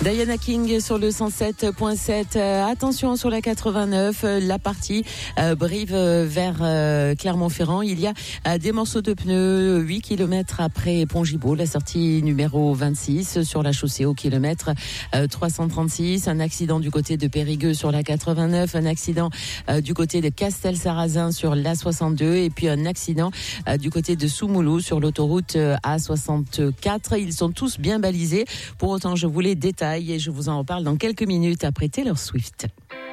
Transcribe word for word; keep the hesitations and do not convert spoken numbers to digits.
Diana King sur le cent sept virgule sept. Euh, attention sur la quatre-vingt-neuf, euh, la partie euh, Brive euh, vers euh, Clermont-Ferrand. Il y a euh, des morceaux de pneus huit kilomètres après Pont-Gibaud, la sortie numéro vingt-six sur la chaussée au kilomètre euh, trois cent trente-six. Un accident du côté de Périgueux sur la quatre-vingt-neuf, un accident euh, du côté de Castel-Sarrazin sur l'A soixante-deux et puis un accident euh, du côté de Soumoulou sur l'autoroute euh, A soixante-quatre. Ils sont tous bien balisés. Pour autant, je vous les détaille et je vous en reparle dans quelques minutes après Taylor Swift.